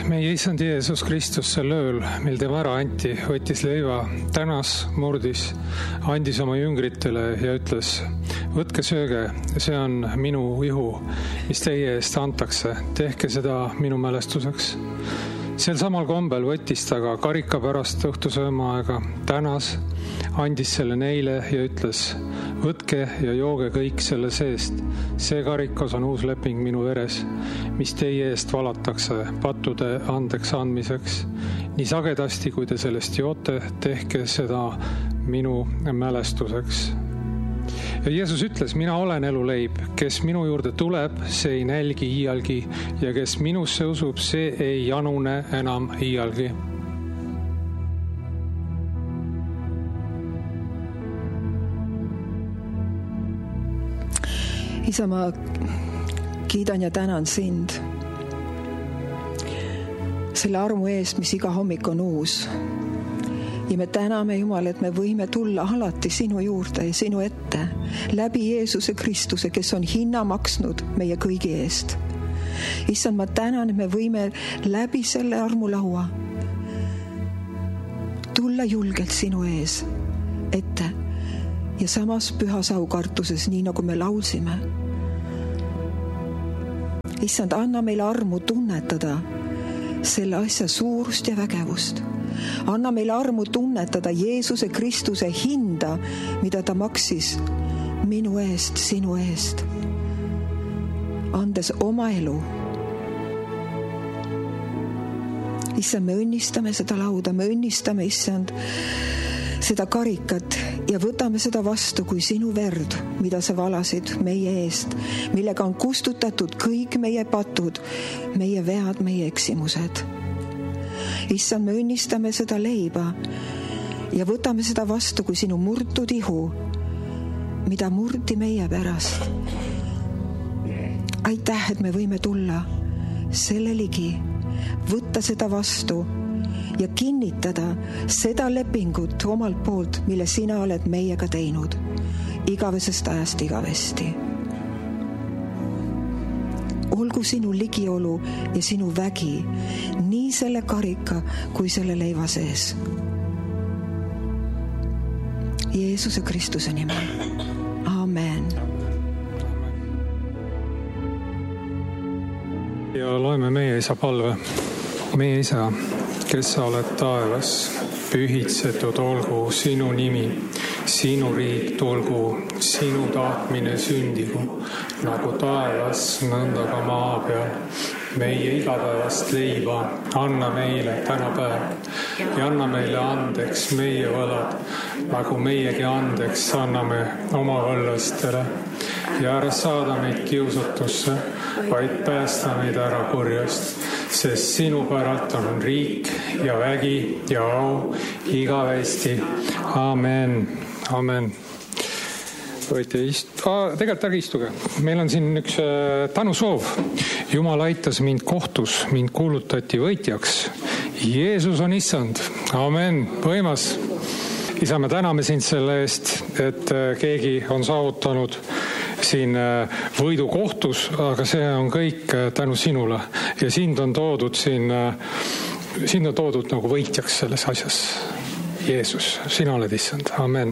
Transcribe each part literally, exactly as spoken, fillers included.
meie Issand Jeesus Kristus sel ööl, mil tema ära anti, võttis leiva, tänas, murdis, andis oma jüngritele ja ütles: võtke sööge, see on minu ihu, mis teie eest antakse, tehke seda minu mälestuseks. Sel samal kombel võttis ta ka karika pärast õhtusöömaaega, tänas, andis selle neile ja ütles: võtke ja jooge kõik selle seest. See karikas on uus leping minu veres, mis teie eest valatakse pattude andeks andmiseks. Nii sagedasti, kui te sellest joote, tehke seda minu mälestuseks. Ja Jeesus ütles: mina olen eluleib, kes minu juurde tuleb, see ei nälgi iialgi ja kes minusse usub, see ei janune enam iialgi. Isa, ma kiidan ja tänan sind selle armu eest, mis iga hommik on uus. Ja me täname, Jumal, et me võime tulla alati sinu juurde ja sinu ette läbi Jeesuse Kristuse, kes on hinna maksnud meie kõigi eest. Issand, ma tänan, et me võime läbi selle armulaua tulla julgelt sinu ees ette ja samas pühas aukartuses, nii nagu me laulsime. Issand, anna meile armu tunnetada selle asja suurust ja vägevust. Anna meile armu tunnetada Jeesuse Kristuse hinda, mida ta maksis minu eest, sinu eest, andes oma elu. Issand, me õnnistame seda lauda, me õnnistame, Issand, seda karikat ja võtame seda vastu kui sinu verd, mida sa valasid meie eest, millega on kustutatud kõik meie patud, meie vead, meie eksimused. Issand, me õnnistame seda leiba ja võtame seda vastu kui sinu murtud ihu, mida murdi meie pärast. Aitäh, et me võime tulla selle ligi, võtta seda vastu ja kinnitada seda lepingut omalt poolt, mille sina oled meiega teinud igavesest ajast igavesti. Olgu sinu ligiolu ja sinu vägi nii selle karika kui selle leiva sees. Jeesuse Kristuse nimel. Amen. Ja loeme meie Isa palve. Meie Isa, kes sa oled taevas, pühitsetud olgu sinu nimi, sinu riik tulgu, sinu tahtmine sündigu, nagu taevas, nõnda ka maa peal. Meie igapäevast leiba anna meile täna päev ja anna meile andeks meie võlad, nagu meiegi andeks anname oma võllastele. Ja ära saada meid kiusatusse, vaid päästa meid ära kurjast, sest sinu päralt on riik ja vägi ja au igavesti. Amen. Amen. Võite ist- ah, tegelikult ärge istuge. Meil on siin üks äh, tänusoov. Jumal aitas mind kohtus, mind kuulutati võitjaks. Jeesus on issand. Amen. Võimas. Isa, me täname sind selle eest, et äh, keegi on saavutanud siin äh, võidu kohtus, aga see on kõik äh, tänu sinule. Ja sind on toodud siin, äh, sind on toodud nagu võitjaks selles asjas. Jeesus, sina oled issand. Amen.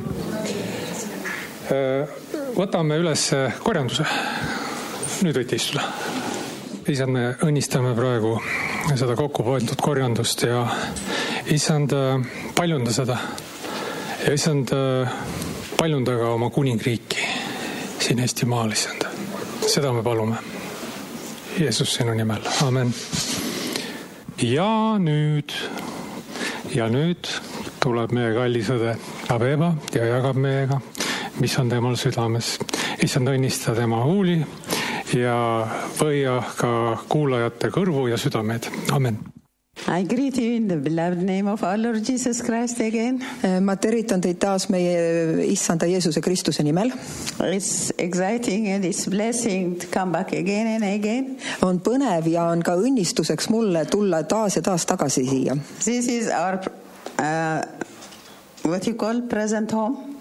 Võtame üles korjanduse. Nüüd võite istuda. Isand, me õnnistame praegu seda kokku pandud korjandust ja Isand, paljunda seda. Ja Isand, paljunda ka oma kuningriiki siin Eesti maal, Isand. Seda me palume. Jeesus sinu nimel. Amen. Ja nüüd, ja nüüd tuleb meie kallis õde Abeba ja jagab meiega, mis on temal südames. Issand, õnnista tema huuli ja võia ka kuulajate kõrvu ja südamed. Amen. I greet you in the beloved name of our Lord Jesus Christ again. Ma tervitan teid taas meie Issanda Jeesuse Kristuse nimel. It's exciting and it's blessing to come back again and again. On põnev ja on ka õnnistuseks mulle tulla taas ja taas tagasi siia. This is our, uh, what you call present home.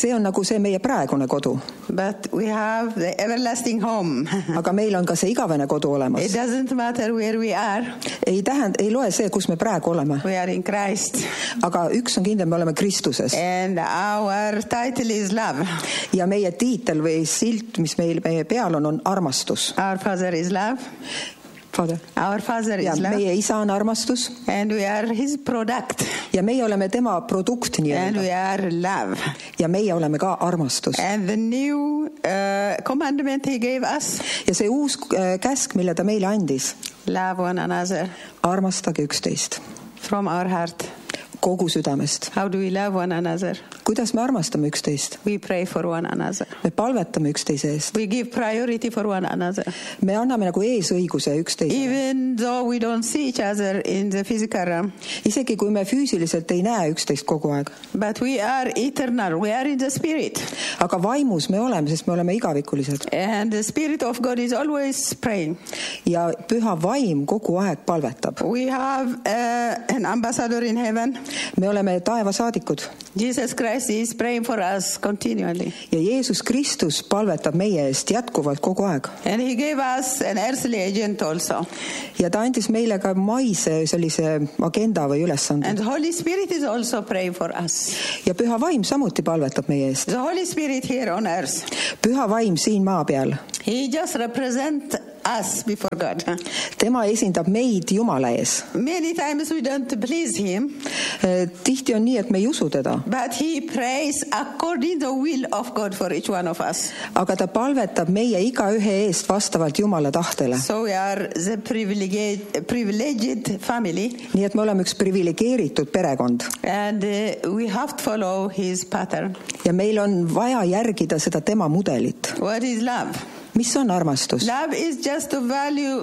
see on nagu see meie praegune kodu. But we have the everlasting home. Aga meil on ka see igavene kodu olemas. It doesn't matter where we are. Ei tähend, ei loe see, kus me praegu oleme. We are in Christ. Aga üks on kindel, me oleme Kristuses. And our title is love. Ja meie tiitel või silt, mis meil meie peal on, on armastus. Our Father is love. Father. Our Father ja is love. Meie isa on armastus. And we are his product. Ja meie oleme tema produkt nii And we are love. Ja meie oleme ka armastus. And the new uh, commandment he gave us. Ja see uus uh, käsk, mille ta meile andis. Love one another. Armastage üksteist. From our heart. Kogu südamest. How do we love one another? Kuidas me armastame üksteist? We pray for one another. Me palvetame üksteise eest. We give priority for one another. Me anname nagu eesõiguse üksteisele. Even though we don't see each other in the physical realm. Isegi kui me füüsiliselt ei näe üksteist kogu aeg. But we are eternal. We are in the spirit. Aga vaimus me oleme, sest me oleme igavikulised. And the spirit of God is always praying. Ja püha vaim kogu aeg palvetab. We have uh, an ambassador in heaven. Me oleme taevasaadikud. Jesus Christ is praying for us continually. Ja Jeesus Kristus palvetab meie eest jätkuvalt kogu aeg. And he gave us an earthly agent also. Ja ta andis meile ka maise sellise agenda või ülesande. And the Holy Spirit is also praying for us. Ja püha vaim samuti palvetab meie eest. The Holy Spirit here on earth. Püha vaim siin maa peal. He just represents us before God. Tema esindab meid Jumala ees. Many times we don't please him. Tihti on nii, et me ei usu teda. But he prays according to the will of God for each one of us. Aga ta palvetab meie igaühe eest vastavalt Jumala tahtele. So we are the privileged, privileged family. Nii et me oleme üks privilegeeritud perekond. And uh, we have to follow his pattern. Ja meil on vaja järgida seda tema mudelit. What is love? Mis on armastus? Love is just to value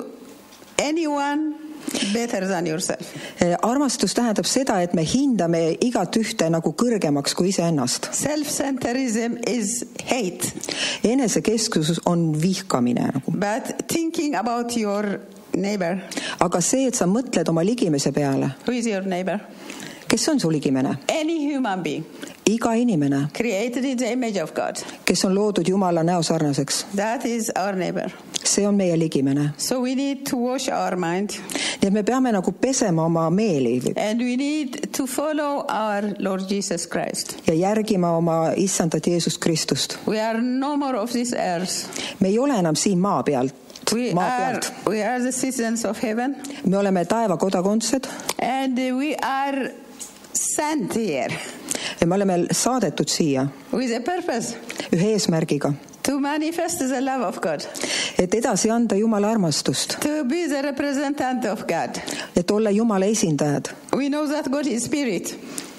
anyone better than yourself. Armastus tähendab seda, et me hindame igat ühte nagu kõrgemaks kui iseennast. Self-centerism is hate. Enesekesksus on vihkamine nagu. But thinking about your neighbor. Aga see, et sa mõtled oma ligimese peale. Who is your neighbor? Kes on su ligimene? Any human being. Iga inimene. Created in the image of God. Kes on loodud Jumala näosarnaseks. That is our neighbor. See on meie ligimene. So we need to wash our mind. Nii et me peame nagu pesema oma meeli. And we need to follow our Lord Jesus Christ. Ja järgima oma issandat Jeesus Kristust. We are no more of this earth. Me ei ole enam siin maa pealt. We are, we are the citizens of heaven. Me oleme taeva kodakondsed. And we are sent here. Ja me oleme saadetud siia. With a purpose. Ühe eesmärgiga. To manifest the love of God. Et edasi anda Jumala armastust. To be the representative of God. Et olla Jumala esindajad. We know that God is spirit.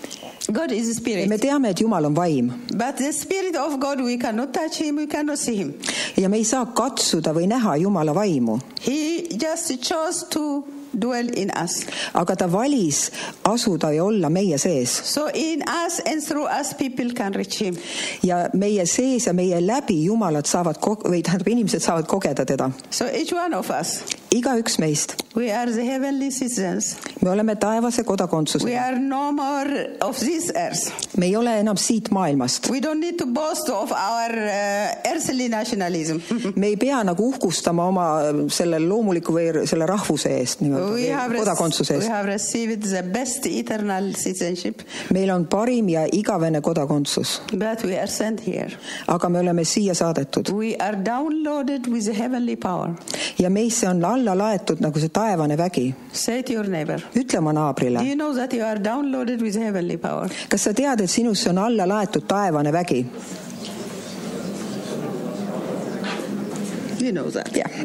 God is spirit. Me teame, et Jumal on vaim. But the spirit of God, we cannot touch him, we cannot see him. Ja me ei saa katsuda või näha Jumala vaimu. He just chose to dwell in us. Aga ta valis asuda ja olla meie sees. So in us and through us people can reach him. Ja meie sees ja meie läbi Jumalad saavad või tähendab inimesed saavad kogeda teda. So each one of us. Igaüks meist. We are the heavenly citizens. Me oleme taevase kodakondsusega. We are no more of this earth. Me ei ole enam siit maailmast. We don't need to boast of our uh, earthly nationalism. Me ei pea nagu uhkustama oma selle loomuliku või selle rahvuse eest. We have, we have received the best eternal citizenship. Meil on parim ja igavene kodakondsus. But we are sent here. Aga me oleme siia saadetud. We are downloaded with the heavenly power. Ja meisse on alla laetud nagu see taevane vägi. Say to your neighbor. Ütle oma naabrile. Do you know that you are downloaded with the heavenly power? Kas sa tead, et sinusse on alla laetud taevane vägi? You know that. Yeah.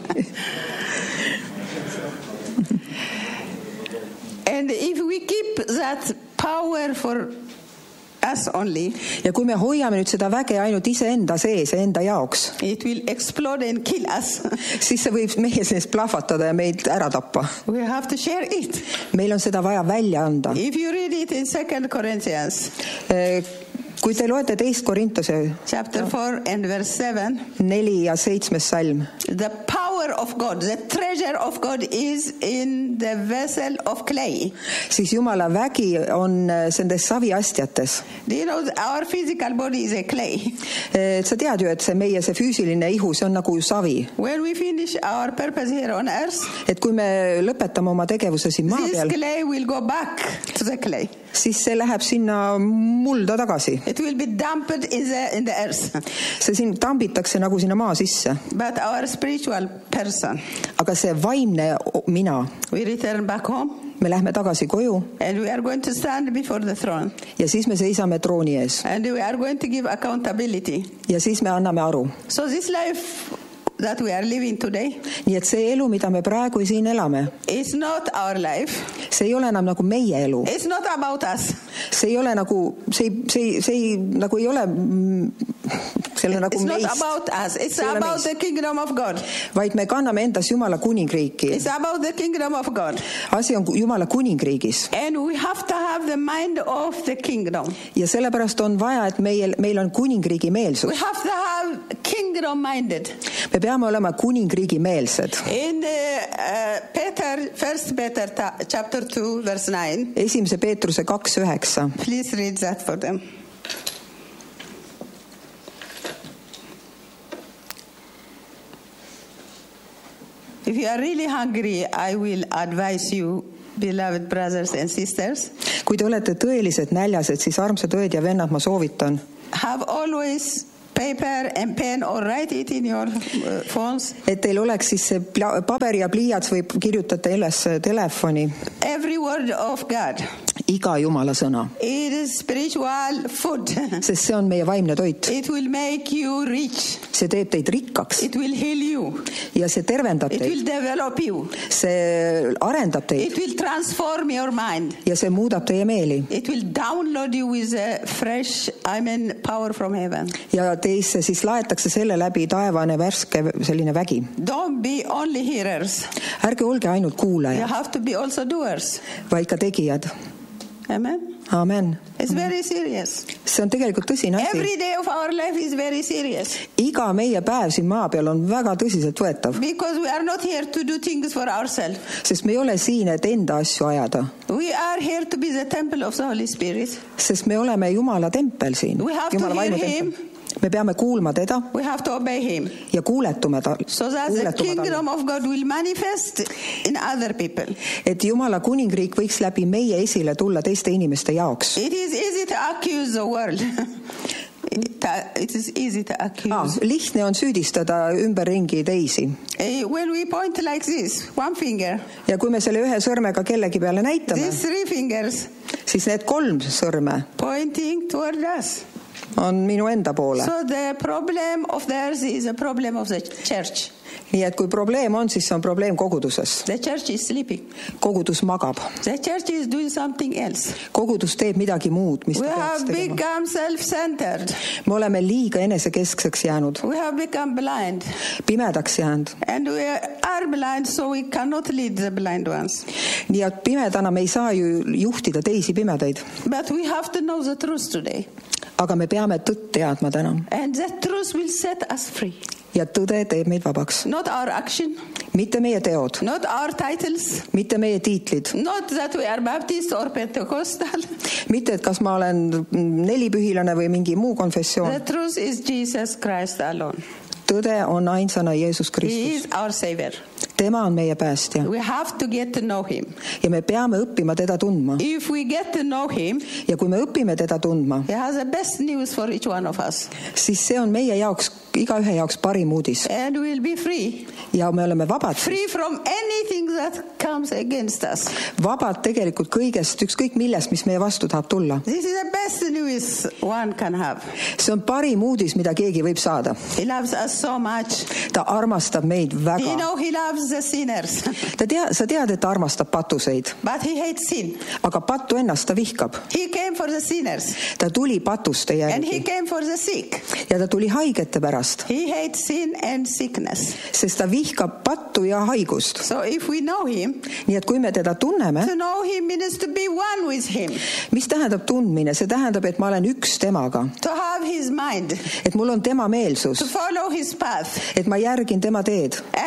And if we keep that power for us only, ja kui me hoiame nüüd seda väge ainult iseenda sees ja enda jaoks, it will explode and kill us. siis see võib meie sees plahvatada ja meid ära tappa. We have to share it. Meil on seda vaja välja anda. If you read it in Second Corinthians, kui te loete teist Korintuse chapter four and verse seven, neli ja seitsmes salm, the power power of God, the treasure of God is in the vessel of clay. siis Jumala vägi on nendes saviastjates. Do you know that our physical body is a clay? Et sa tead ju, et see meie see füüsiline ihu, see on nagu savi. When we finish our purpose here on earth, Et kui me lõpetame oma tegevuse siin maa this peal, clay will go back to the clay. siis see läheb sinna mulda tagasi. It will be dumped in the, in the earth. See siin tambitakse nagu sinna maa sisse. But our spiritual person, Aga see vaimne mina, we return back home me lähme tagasi koju and we are going to stand before the throne. ja siis me seisame trooni ees And we are going to give accountability. ja siis me anname aru. So this life that we are living today Nii et see elu, mida me praegu siin elame, is not our life. see ei ole enam nagu meie elu. It's not about us. See ei ole nagu, see ei, see ei, see ei, nagu ei ole mm, selle nagu It's not meist, about us. It's See ei ole about meist. the kingdom of God. vaid me kanname endas Jumala kuningriiki. It's about the kingdom of God. Asi on Jumala kuningriigis And we have to have the mind of the kingdom. ja sellepärast on vaja, et meil, meil on kuningriigi We meelsus. have to have kingdom minded. Me peame olema kuningriigi meelsed. In the, uh, Peter, First Peter ta- chapter two, verse nine. Esimese Peetruse kaks üheksa. Please read that for them. If you are really hungry, I will advise you, beloved brothers and sisters, Kui te olete tõelised näljased, siis armsad õed ja vennad, ma soovitan, have always paper and pen or write it in your uh, phones. et teil oleks siis see pla- paber ja pliiats või kirjutate üles telefoni Every word of God. iga Jumala sõna, It is spiritual food. sest see on meie vaimne toit. It will make you rich. See teeb teid rikkaks It will heal you. ja see tervendab It teid, will develop you. see arendab teid It will transform your mind. ja see muudab teie meeli It will download you with a fresh, I mean, power from heaven. ja teisse siis laetakse selle läbi taevane värske selline vägi. Don't be only hearers. Ärge olge ainult You kuulajad, have to be also doers. vaid ka tegijad. Amen. Amen. It's very serious. See on tegelikult tõsine asi. Every day of our life is very serious. Iga meie päev siin maa peal on väga tõsiselt võetav, Because we are not here to do things for ourselves. sest me ei ole siin, et enda asju ajada, We are here to be the temple of the Holy Spirit. sest me oleme Jumala tempel siin. We have to Jumala hear vaimu him. tempel. Me peame kuulma teda We have to obey him. ja kuuletume ta, So that the kuuletuma talle. kingdom of God will manifest in other people. Et Jumala kuningriik võiks läbi meie esile tulla teiste inimeste jaoks. It is easy to accuse the world. It it is easy to accuse. Ah, lihtne on süüdistada ümberringi teisi. Eh, When we point like this, one finger, Ja kui me selle ühe sõrmega kellegi peale näitame, these three fingers siis need kolm sõrme pointing toward us. on minu enda poole. So the problem of the earth is a problem of the church. Nii et kui probleem on, siis see on probleem koguduses. The church is sleeping. Kogudus magab. The church is doing something else. Kogudus teeb midagi muud, mis We ta peaks have tegema. become self-centered. Me oleme liiga enesekeskseks jäänud, We have become blind. pimedaks jäänud. And we are blind, so we cannot lead the blind ones. Nii et pimedana me ei saa ju juhtida teisi pimedaid. But we have to know the truth today. Aga me peame tõtt teadma täna. And that truth will set us free. Ja tõde teeb meid vabaks. Not our action, Mitte meie teod, not our titles, mitte meie tiitlid, not that we are Baptist or Pentecostal. mitte et kas ma olen nelipühilane või mingi muu The konfessioon. truth is Jesus Christ alone. Tõde on ainsana Jeesus He Kristus. is our Savior. Tema on meie päästja We have to get to know Him. ja me peame õppima teda tundma. If we get to know Him, Ja kui me õpime teda tundma, He has the best news for each one of us. siis see on meie jaoks, igaühe jaoks parim uudis. And we'll be free. Ja me oleme vabad. Free from anything that comes against us. Vabad tegelikult kõigest, ükskõik millest, mis meie vastu tahab tulla. This is the best news one can have. See on parim uudis, mida keegi võib saada. He loves us so much. Ta armastab meid You väga. know He loves the sinners. Ta tea, sa tead, et ta armastab patuseid, But He hates sin. aga pattu ennast ta vihkab. He came for the sinners. Ta tuli patuste And He järgi came for the sick. ja ta tuli haigete pärast, He hates sin and sickness. sest ta vihkab pattu ja haigust. So if we know Him, Nii et kui me teda tunneme, to know Him means to be one with Him. mis tähendab tundmine? See tähendab, et ma olen üks temaga, To have His mind. et mul on tema To meelsus, follow His path. et ma järgin tema teed And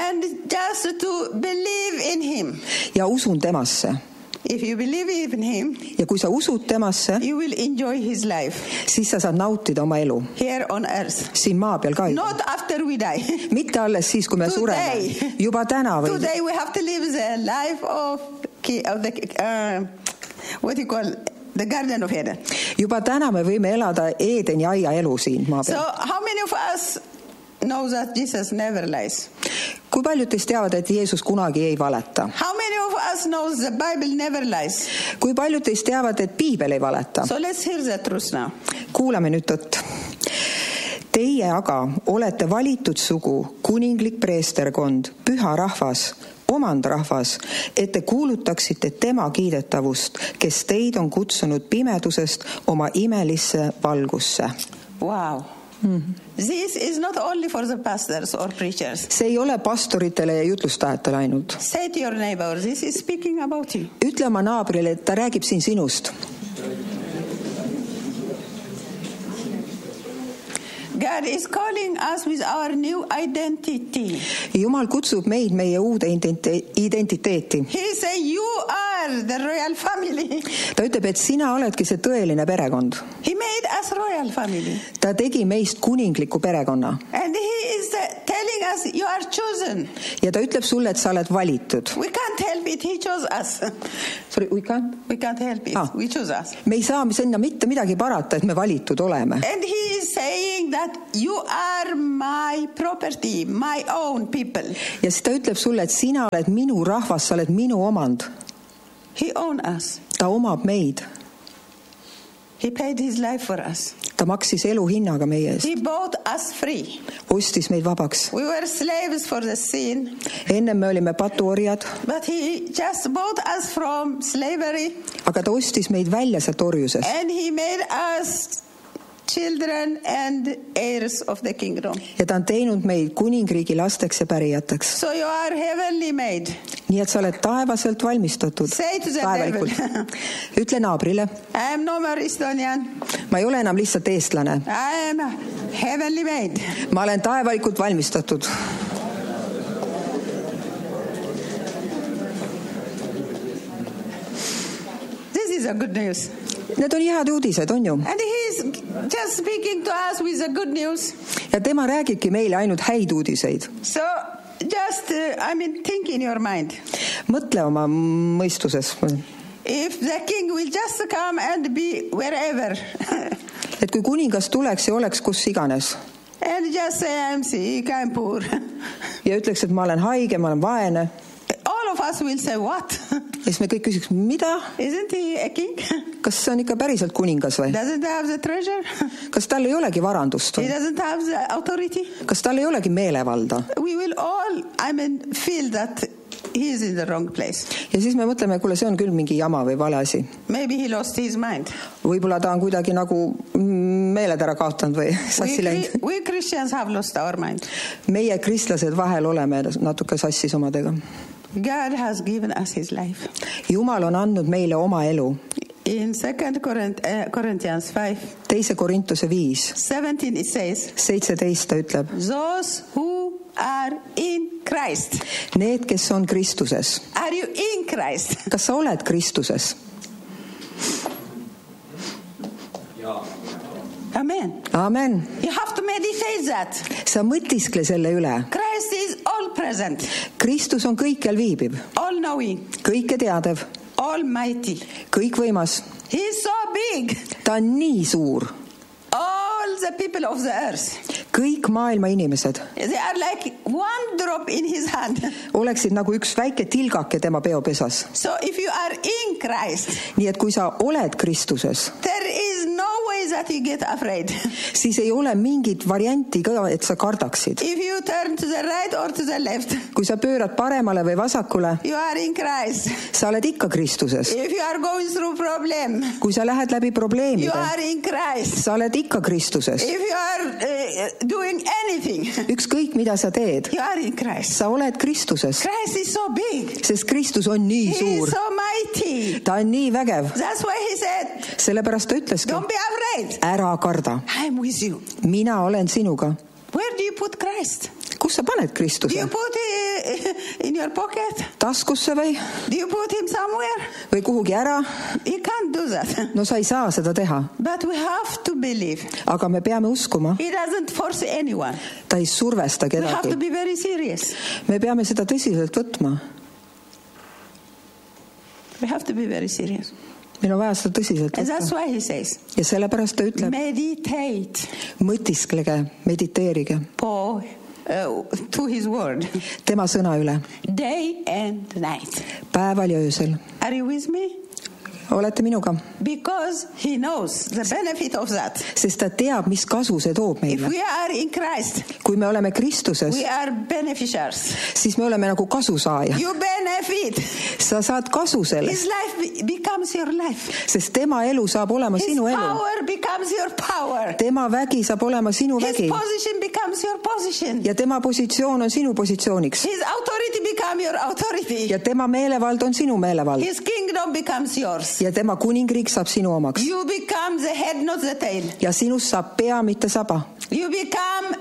just to believe in him. ja usun temasse. If you believe in him, ja kui sa usud temasse, you will enjoy his life siis sa saad nautida oma elu here on earth. siin maa peal ka. Not after we die. mitte alles siis, kui me Today. sureme. juba täna või Today we have to live the life of, of the, uh, what you call the Garden of Eden. juba täna me võime elada Eedeni aia elu siin maa So peal. how many of us know that Jesus never lies? kui paljud teist teavad, et Jeesus kunagi ei valeta? How many of us knows the Bible never lies? kui paljud teist teavad, et Piibel ei valeta? So let's hear the truth now. kuulame nüüd tõtt. Teie aga olete valitud sugu, kuninglik preesterkond, püha rahvas, omandrahvas, et te kuulutaksite tema kiidetavust, kes teid on kutsunud pimedusest oma imelisse valgusse. Wow. Mm-hmm. This is not only for the pastors or preachers. see ei ole pastoritele ja jutlustajatele ainult. Say to your neighbor, this is speaking about you. ütle oma naabrile, et ta räägib siin sinust. God is calling us with our new identity. Jumal kutsub meid meie uude identiteeti. He say you are the royal family. ta ütleb, et sina oledki see tõeline perekond. He made us royal family. ta tegi meist kuningliku perekonna. And he is telling us you are chosen. ja ta ütleb sulle, et sa oled valitud. We can't help it, he chose us. Sorry, we can't? We can't help it, ah. we choose us. me ei saa sinna mitte midagi parata, et me valitud oleme. And he is saying that you are my property, my own people. ja siis ta ütleb sulle, et sina oled minu rahvas, sa oled minu omand. He own us. ta omab meid. He paid his life for us. ta maksis elu hinnaga meie eest. He bought us free. ostis meid vabaks. We were slaves for the sin. ennem me olime patuorjad. But he just bought us from slavery. aga ta ostis meid välja sealt orjusest. And he made us children and heirs of the kingdom. ja ta on teinud meid kuningriigi lasteks ja pärijateks. So you are heavenly made. nii et sa oled taevaselt valmistatud. Say to the devil. ütle naabrile. I am no more Estonian. ma ei ole enam lihtsalt eestlane. I am heavenly made. ma olen taevalikult valmistatud. This is a good news. Need on head uudised, on ju? And he is just speaking to us with the good news. ja tema räägibki meile ainult häid uudiseid. So just, uh, I mean, think in your mind. mõtle oma mõistuses. If the king will just come and be wherever. et kui kuningas tuleks ja oleks kus iganes. And just say I am sick, I am poor. ja ütleks, et ma olen haige, ma olen vaene. All of us will say what? ja siis me kõik küsiks, mida? Isn't he a king? kas see on ikka päriselt kuningas või? Doesn't have the treasure? kas tal ei olegi varandust He või? doesn't have the authority? kas tal ei olegi meelevalda? We will all, I mean, feel that he is in the wrong place. ja siis me mõtleme, kuule, see on küll mingi jama või vale asi. Maybe he lost his mind. võib-olla ta on kuidagi nagu meeled ära kaotanud või sassi läinud. We, we Christians have lost our mind. meie kristlased vahel oleme natuke sassis omadega. God has given us his life. Jumal on andnud meile oma elu. In Second Corinthians five, teise Korintuse viis, seventeen it says, seitseteist ta ütleb. those who are in Christ. Need, kes on Kristuses. Are you in Christ? kas sa oled Kristuses? Amen. Amen. You have to meditate that. sa mõtiskle selle üle. Christ is all present, Kristus on kõikjal viibiv, all knowing, kõike teadev, almighty. kõikvõimas. He is so big. ta on nii suur. All the people of the earth, kõik maailma inimesed they are like one drop in his hand. oleksid nagu üks väike tilgake tema peopesas. So if you are in Christ, nii et kui sa oled Kristuses, there is no way that you get afraid. siis ei ole mingit varianti ka, et sa kardaksid. If you turn to the right or to the left, kui sa pöörad paremale või vasakule, you are in Christ. sa oled ikka Kristuses. If you are going through problem, kui sa lähed läbi you probleemide, are in Christ. sa oled ikka Kristuses. If you are uh, doing anything, ükskõik mida sa teed, you are in Christ. sa oled Kristuses, Christ is so big. sest Kristus on nii He is suur, so mighty. ta on nii vägev. That's why he said, sellepärast ta ütleski, don't be afraid. ära karda, I am with you. mina olen sinuga. Where do you put Christ? kus sa paned Do Kristuse? you put uh, in your pocket? taskusse või, Do you put him somewhere? või kuhugi ära? You can't do that. No sa ei saa seda teha, But we have to believe. aga me peame uskuma. He doesn't force anyone. Ta ei survesta We have to kedagi. be very serious. Me peame seda tõsiselt võtma. We have to be very serious. Meil on vaja seda tõsiselt And that's võtta. why he says, Ja sellepärast ta ütleb, meditate mõtisklege, mediteerige for, uh, to his word, tema sõna üle, day and night. päeval ja öösel. Are you with me? Olete minuga? Because he knows the benefit of that. Sest ta teab, mis kasu see toob If meile. we are in Christ, Kui me oleme Kristuses, we are beneficiaries. siis me oleme nagu kasusaaja. You benefit. Sa saad kasu His sellest, life be- becomes your life. sest tema elu saab olema His sinu elu. power becomes your power. Tema vägi saab olema sinu His vägi. position becomes your position. Ja tema positsioon on sinu positsiooniks. His authority becomes your authority. Ja tema meelevald on sinu meelevald. His kingdom becomes yours. Ja tema kuningriik saab sinu omaks. You become the head, not the tail. Ja sinust saab pea, mitte saba. You become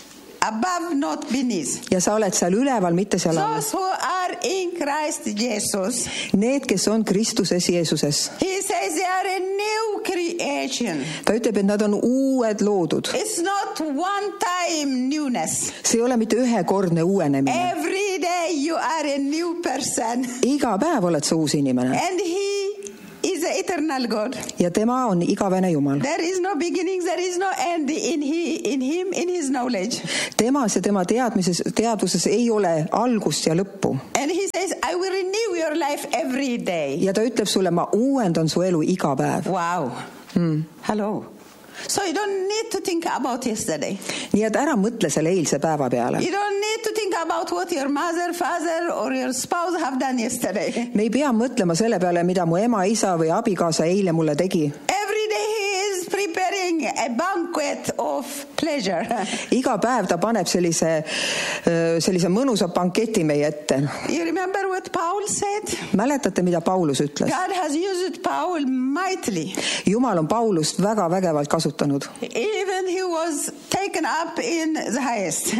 above, not beneath. Ja sa oled seal üleval, mitte seal all. Those who are in Christ Jesus, Need, kes on Kristuses Jeesuses. he says they are a new creation. Ta ütleb, et nad on uued loodud. It's not one-time newness. See ei ole mitte ühekordne uuenemine. Every day you are a new person. Iga päev oled sa uus inimene. And he is the eternal God. Ja tema on igavene Jumal. There is no beginning, there is no end in, he, in him, in his knowledge. Temas ja tema teadmises, teadvuses ei ole algust ja lõppu. And he says, I will renew your life every day. Ja ta ütleb sulle, ma uuendan su elu iga päev. Wow. Mm. Hello. So you don't need to think about yesterday. Nii et ära mõtle selle eilse päeva peale. You don't need to think about what your mother, father or your spouse have done yesterday. Me ei pea mõtlema selle peale, mida mu ema, isa või abikaasa eile mulle tegi. Every day he is preparing a banquet of pleasure. Iga päev ta paneb sellise, sellise mõnusa banketi meie ette. You remember what Paul said? Mäletate, mida Paulus ütles? God has used Paul mightily. Jumal on Paulust väga vägevalt kasutanud. Even he was taken up in the highest.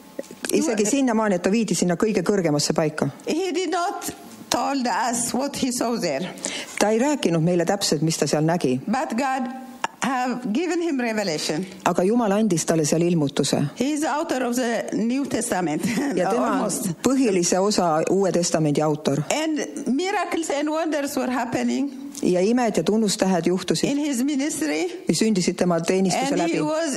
Isegi sinnamaani, et ta viidi sinna kõige kõrgemasse paika. He did not told us what he saw there. Ta ei rääkinud meile täpselt, mis ta seal nägi. But God have given him revelation. Aga Jumal andis talle seal ilmutuse. He is the author of the New Testament. Ja tema Almost. põhilise osa Uue Testamendi autor. And miracles and wonders were happening Ja imed ja tunnustähed juhtusid in his ministry. ja sündisid tema teenistuse And läbi. he was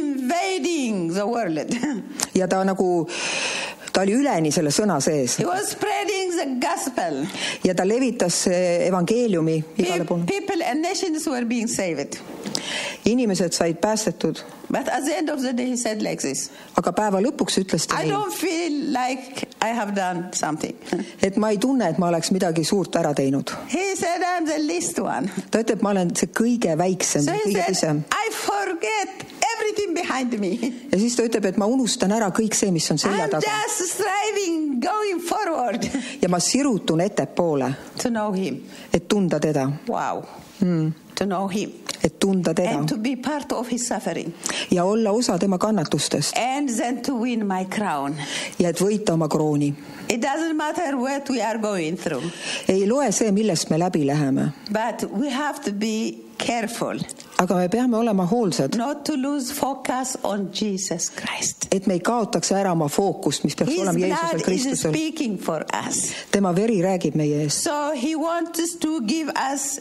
invading the world. Ja ta nagu, ta oli üleni selle sõna sees. He was spreading the gospel. Ja ta levitas evangeeliumi igale Pe- poole. People and nations were being saved. Inimesed said päästetud. But at the end of the day he said like this. Aga päeva lõpuks ütles ta I nii, don't feel like I have done something. et ma ei tunne, et ma oleks midagi suurt ära teinud. He said I'm the least one. Ta ütleb, ma olen see kõige väiksem, So he kõige said pisem. I forget everything behind me. Ja siis ta ütleb, et ma unustan ära kõik see, mis on selja I'm taga. just striving, going forward Ja ma sirutun ettepoole, to know him. et tunda teda. Wow. Mm. To know him. Et tunda teda. And to be part of his suffering. Ja olla osa tema kannatustest. And then to win my crown. Ja et võita oma krooni. It doesn't matter what we are going through. Ei loe see, millest me läbi läheme. But we have to be careful Aga me peame olema hoolsad, not to lose focus on Jesus Christ. et me ei kaotaks ära oma fookust, mis peaks His olema blood Jeesusel is Kristusel. speaking for us. Tema veri räägib meie eest. So he wants to give us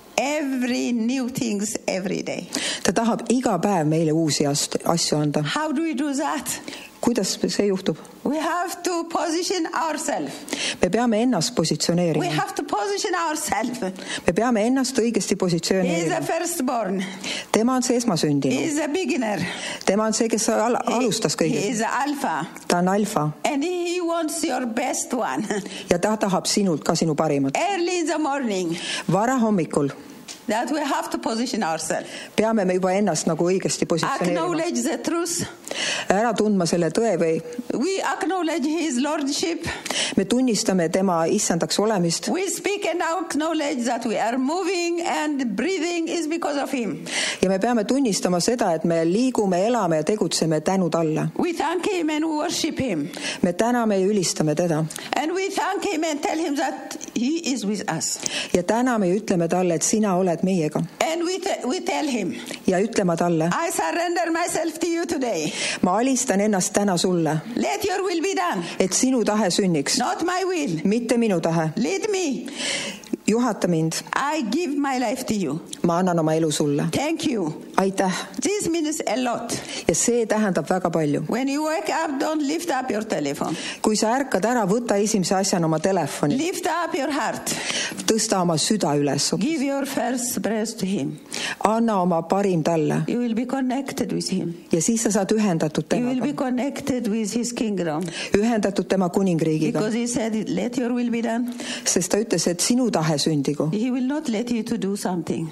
every new things every day. Ta tahab iga päev meile uusi ast- asju anda. How do we do that? Kuidas see juhtub? We have to position ourselves. Me peame ennast We positsioneerima. have to position ourselves. Me peame ennast õigesti He is positsioneerima. the firstborn. Tema on see He esmasündinu. is the beginner. Tema on see, kes al- He, alustas he kõigest. is the alpha. Ta on alfa And he wants your best one. ja ta tahab sinult ka sinu parimat. Early in the morning, Vara hommikul that we have to position ourselves. peame me juba ennast nagu õigesti positsioneerima. Acknowledge the truth. Ära tundma selle tõe või We acknowledge his lordship. me tunnistame tema issandaks olemist We speak and acknowledge that we are moving and breathing is because of him. ja me peame tunnistama seda, et me liigume, elame ja tegutseme tänu talle. We thank him and worship him. me täname ja ülistame teda And we thank him and tell him that he is with us. ja täname ja ütleme talle, et sina oled meiega And we, te- we tell him, ja ütleme talle, I surrender myself to you today. ma alistan ennast täna sulle, Let your will be done. et sinu tahe sünniks, Not my will. mitte minu tahe. Lead me. juhata mind, I give my life to you. ma annan oma elu sulle. Thank you. aitäh. This means a lot. ja see tähendab väga palju. When you wake up, don't lift up your telephone. kui sa ärkad ära, võta esimese asjana oma telefoni, Lift up your heart. tõsta oma süda üles, Give your first breath to him. anna oma parim talle You will be connected with him. ja siis sa saad ühendatud You will be temaga, connected with his kingdom. ühendatud tema kuningriigiga, Because he said, let your will be done. sest ta ütles, et sinu tahe sündigu. He will not let you to do something.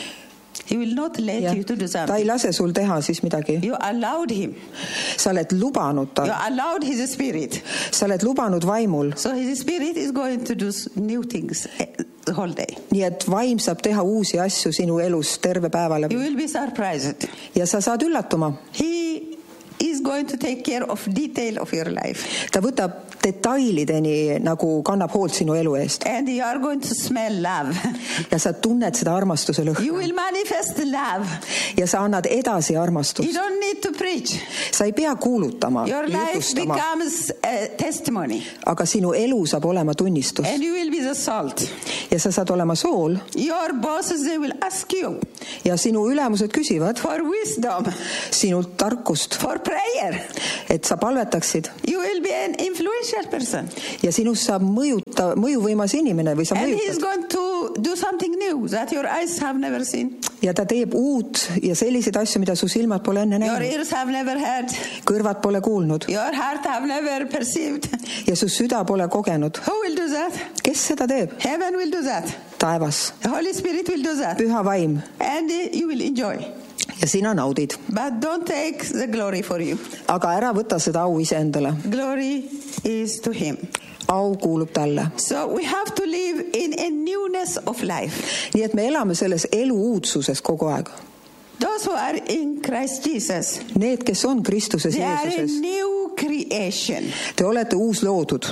He will not let Ja you to do ta ei something. lase sul teha siis midagi. You allowed him. sa oled lubanud You ta, allowed his spirit. sa oled lubanud vaimul, So his spirit is going to do s- new things eh, the whole day. nii et vaim saab teha uusi asju sinu elus terve päeva You läbi will be surprised. ja sa saad üllatuma. He is going to take care of detail of your life. ta võtab detailideni, nagu kannab hoolt sinu elu eest And you are going to smell love. ja sa tunned seda armastuse You lõhna will manifest love. ja sa annad edasi You armastust. don't need to preach. sa ei pea kuulutama, Your life jutustama, becomes a testimony. aga sinu elu saab olema tunnistus And you will be the salt. ja sa saad olema sool Your bosses, they will ask you ja sinu ülemused küsivad for wisdom, sinult tarkust, for prayer. et sa palvetaksid You will be an influential person. ja sinust saab mõjuta, mõjuvõimas inimene või sa And he's mõjutad going to do something new that your eyes have never seen. ja ta teeb uut ja selliseid asju, mida su silmad pole enne Your näinud, ears have never heard. kõrvad pole kuulnud Your heart have never perceived. ja su süda pole kogenud. Who will do that? kes seda teeb? Heaven will do that. taevas, The Holy Spirit will do that. püha vaim And uh, you will enjoy. ja sina naudid, But don't take the glory for you. aga ära võta seda au iseendale, Glory is to him. au kuulub talle. So we have to live in a newness of life. nii et me elame selles elu uudsuses kogu aeg. Those who are in Christ Jesus, Need, kes on Kristuses they are a Jeesuses, new creation. te olete uus loodud.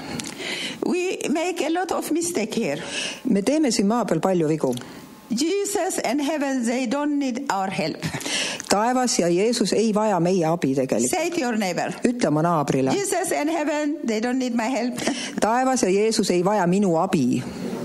We make a lot of mistake here. me teeme siin maa peal palju vigu. Jesus and heaven, they don't need our help. taevas ja Jeesus ei vaja meie abi tegelikult. Say to your neighbor, ütle oma naabrile, Jesus and heaven, they don't need my help. taevas ja Jeesus ei vaja minu abi.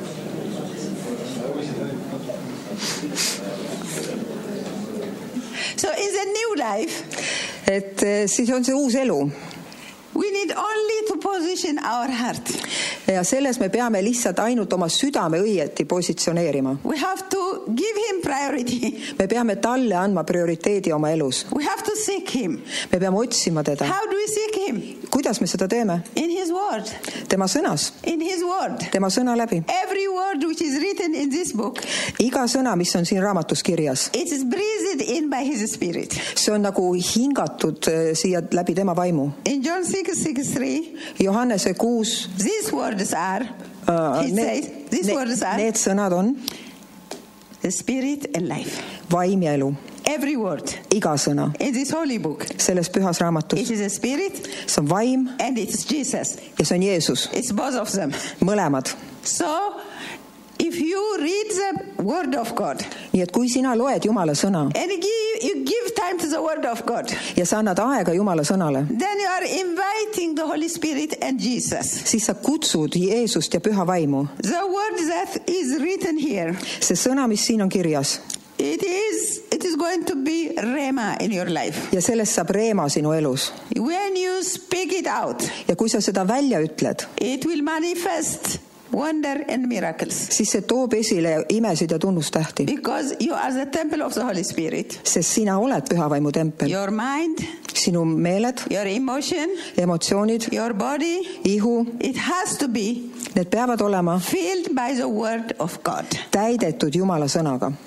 So in the new life, et eh, siis on see uus elu we need only to position our heart. ja selles me peame lihtsalt ainult oma südame õieti positsioneerima. We have to give him priority. me peame talle andma prioriteedi oma elus. We have to seek him. me peame otsima teda. How do we seek him? kuidas me seda teeme? In his word. tema sõnas, In his word. tema sõna läbi. Every word which is written in this book, iga sõna, mis on siin raamatus kirjas, it is breathed in by his spirit. see on nagu hingatud eh, siia läbi tema vaimu. In John six sixty-three, Johannese kuus these words are, uh, he need, says, these words are need sõnad on the spirit and life. vaim ja elu. Every word iga sõna in this holy book, selles pühas raamatus, it is a spirit see on vaim and it's Jesus. ja see on Jeesus, It's both of them. mõlemad. So, if you read the word of God nii et kui sina loed Jumala sõna and give, you give time to the word of God, ja sa annad aega Jumala sõnale, then you are inviting the Holy Spirit and Jesus. siis sa kutsud Jeesust ja püha vaimu. The word that is written here, see sõna, mis siin on kirjas, it is it is going to be rema in your life. ja sellest saab reema sinu elus. When you speak it out, ja kui sa seda välja ütled, it will manifest wonder and miracles. siis see toob esile imesid ja tunnustähti, Because you are the temple of the Holy Spirit. sest sina oled pühavaimu tempel. Your mind, sinu meeled, your emotion, emotsioonid, your body, ihu, it has to be need peavad olema filled by the word of God. täidetud Jumala sõnaga.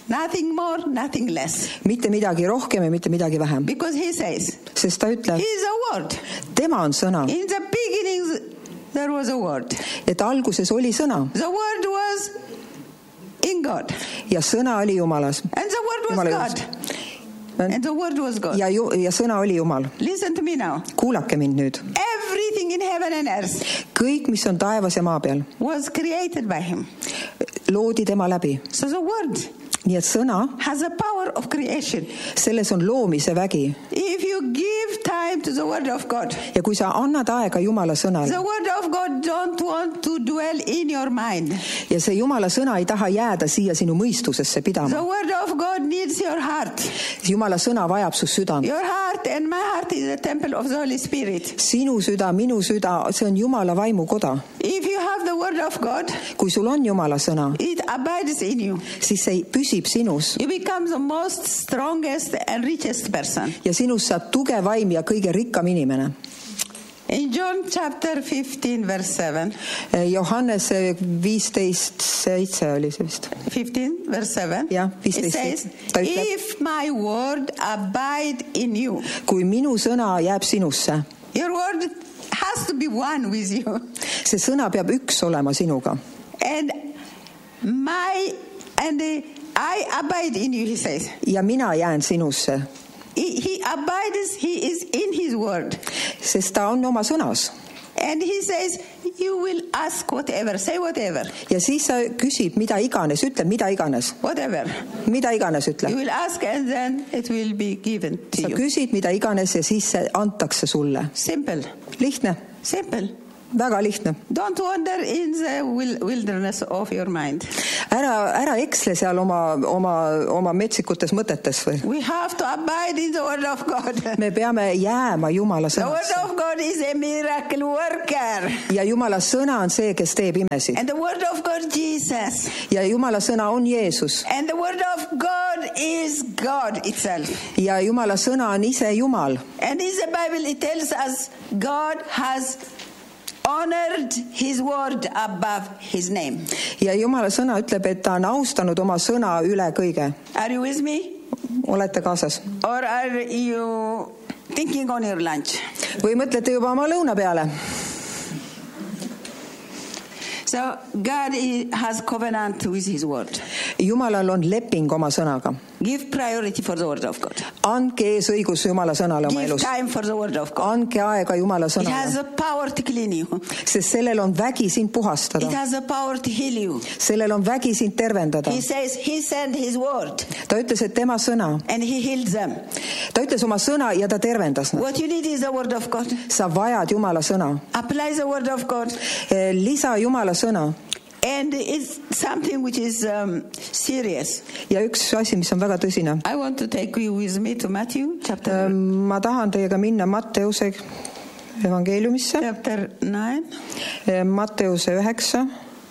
Nothing more, nothing less. mitte midagi rohkem ja mitte midagi vähem. Because he says, Sest ta ütleb, he is a word. tema on sõna. In the beginning, there was a word. Et alguses oli sõna. The word was in God. Ja sõna oli Jumalas. And the word was Jumala God. juures. And the word was God. Ja, ju, ja sõna oli Jumal. Listen to me now. Kuulake mind nüüd. Everything in heaven and earth Kõik, mis on taevas ja maa peal, was created by him. loodi tema läbi. So the word Nii et sõna, has a power of creation. selles on loomise vägi. If you give time to the word of God, Ja kui sa annad aega Jumala sõnale the word of God don't want to dwell in your mind. ja see Jumala sõna ei taha jääda siia sinu mõistusesse The pidama, word of God needs your heart. siis Jumala sõna vajab su südant. Your heart and my heart is a temple of the Holy Spirit. Sinu süda, minu süda, see on Jumala vaimukoda. If you have the word of God, Kui sul on Jumala sõna, it abides in you. siis see püsib sinus You become the most strongest and richest person. ja sinust saab tugev vaim ja kõige rikkam inimene. In John chapter fifteen, verse seven. Johannes viisteist seitse oli see vist. fifteen, verse seven. Jah, It viisteist says, seitse. Ta ütleb, if my word abide in you, kui minu sõna jääb sinusse, your word has to be one with you. see sõna peab üks olema sinuga. And my, and uh, I abide in you, he says. Ja mina jään sinusse, He, he abides, he is in his word. sest ta on oma sõnas. And he says, you will ask whatever, say whatever, Ja siis sa küsid mida iganes, ütle mida iganes, whatever. mida iganes You ütle. will ask and then it will be given to Sa you. küsid mida iganes ja siis see antakse sulle. Simple, Lihtne, simple. väga lihtne. Don't wander in the wil- wilderness of your mind. Ära, ära eksle seal oma, oma, oma metsikutes mõtetes või. We have to abide in the word of God. Me peame jääma Jumala The word sõnasse. of God is a miracle worker. Ja Jumala sõna on see, kes teeb imesid. And the word of God, Jesus. Ja Jumala sõna on Jeesus. And the word of God is God itself. Ja Jumala sõna on ise Jumal. And in the Bible it tells us God has honored his word above his name. Ja Jumala sõna ütleb, et ta on austanud oma sõna üle kõige. Are you with me? Olete kaasas? Or are you thinking on your lunch? Või mõtlete juba oma lõuna peale? So God has covenant with his word. Jumalal on leping oma sõnaga. Give priority for the word of God. Andke eesõigus Jumala sõnale oma Give elus. time for the word of God. Andke aega Jumala It has sõnale, the power to clean you. sest sellel on vägi sind It puhastada. has the power to heal you. Sellel on vägi sind tervendada. He says he sent his word Ta ütles, et tema sõna. and he healed them. Ta ütles oma sõna ja ta tervendas nad. What you need is the word of God. Sa vajad Jumala sõna. Apply the word of God. Lisa Jumala sõna. And it's something which is um, serious. Ja üks asi, mis on väga tõsine. I want to take you with me to Matthew chapter, Ma tahan teiega minna Matteuse evangeeliumisse. chapter nine. Matteuse üheksa.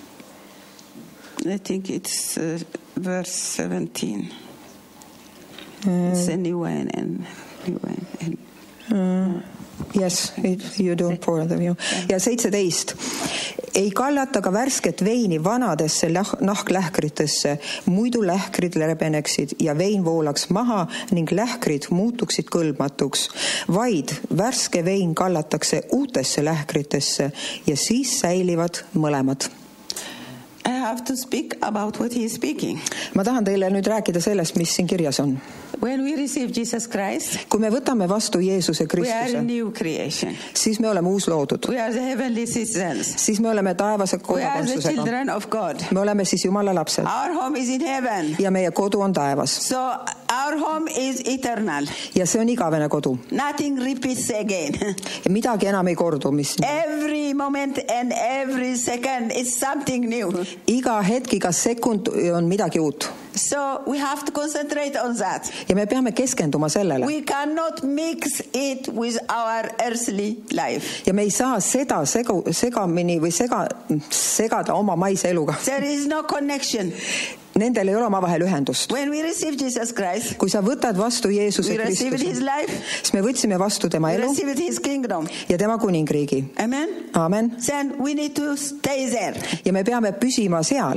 I think it's uh, verse seventeen. It's a new wine and new wine. And, Uh, yes, it, you don't pour them you. Ja seitseteist. Ei kallata ka värsket veini vanadesse läh- nahklähkritesse, muidu lähkrid rebeneksid ja vein voolaks maha ning lähkrid muutuksid kõlbmatuks. Vaid värske vein kallatakse uutesse lähkritesse ja siis säilivad mõlemad. I have to speak about what he is speaking. Ma tahan teile nüüd rääkida sellest, mis siin kirjas on. When we receive Jesus Christ, Kui me võtame vastu Jeesuse we are a Kristuse, new creation. siis me oleme uusloodud. We are the heavenly citizens. Siis me oleme taevase We are the kodakondsusega. children of God. Me oleme siis Jumala lapsed Our home is in heaven. ja meie kodu on taevas. So our home is eternal. Ja see on igavene kodu. Nothing repeats again. Ja midagi enam ei kordu, mis Every moment and every second is something new. iga hetk, iga sekund on midagi uut. So we have to concentrate on that. Ja me peame keskenduma sellele. We cannot mix it with our earthly life. Ja me ei saa seda segu, segamini või sega, segada oma maise eluga. There is no connection. Nendel ei ole omavahel ühendust. When we receive Jesus Christ, Kui sa võtad vastu Jeesuse we received his Kristuse, life, siis me võtsime vastu tema we elu received his kingdom. ja tema kuningriigi. Amen? Aamen. Then we need to stay there. Ja me peame püsima seal.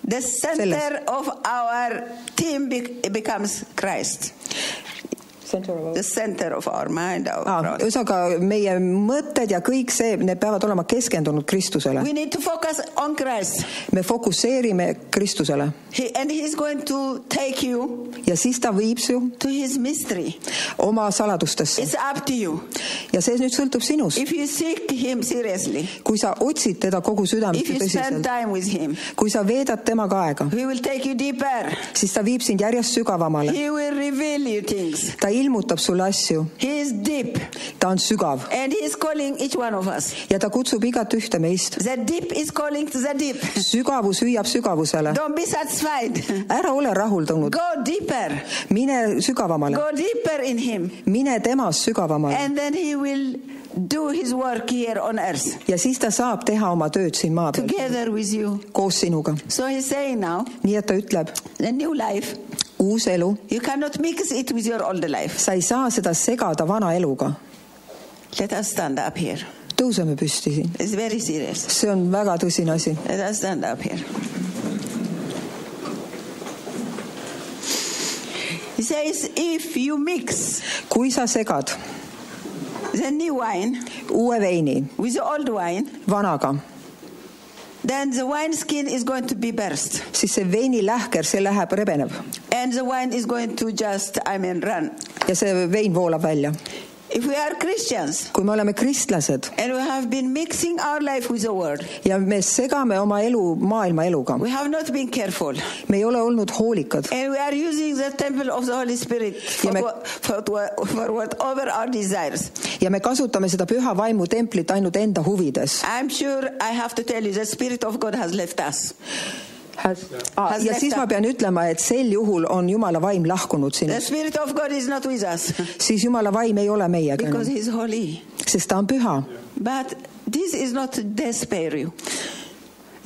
The center of our team be- becomes Christ. The center of our mind, our ah, ühesõnaga meie mõtted ja kõik see, need peavad olema keskendunud Kristusele. We need to focus on Christ. Me fokusseerime Kristusele. He, and he's going to take you ja siis ta viib su to his mystery. Oma saladustesse. It's up to you. Ja see nüüd sõltub sinust. If you seek him seriously, kui sa otsid teda kogu südamest if you spend tõsiselt, time with him, kui sa veedad temaga aega, he will take you deeper. siis ta viib sind järjest sügavamale. He will reveal you things. Ta ilmutab sulle asju. He is deep. Ta on sügav. And he is calling each one of us. Ja ta kutsub igat ühte meist. The deep is calling to the deep. Sügavus hüüab sügavusele. Don't be satisfied. Ära ole rahuldunud. Go deeper. Mine sügavamale. Go deeper in him. Mine temas sügavamale. And then he will do his work here on earth. Ja siis ta saab teha oma tööd siin maa peal. Together with you. Koos sinuga. So he's saying now. Nii et ta ütleb. The new life. Uus elu. You cannot mix it with your old life. Sa ei saa seda segada vana eluga. Let us stand up here. Tõuseme püsti siin. It's very serious. See on väga tõsine asi. Let us stand up here. He says, if you mix kui sa segad the new wine uue veini with the old wine, vanaga, then the wine skin is going to be burst. siis see veini lähker, see läheb rebeneb. And the wine is going to just, I mean, run. Ja see vein voolab välja. If we are Christians, kui me oleme kristlased and we have been mixing our life with the world, ja me segame oma elu maailma eluga, we have not been careful, me ei ole olnud hoolikad and we are using the temple of the Holy Spirit for, me, for, for, for whatever our desires. ja me kasutame seda püha vaimu templit ainult enda huvides. I'm sure I have to tell you, the Spirit of God has left us. Has, ah, ja siis ma pean ütlema, et sel juhul on Jumala vaim lahkunud The sinust. Spirit of God is not with us Siis Jumala vaim ei ole meiega, because he is holy. sest ta on püha. But this is not to despair you.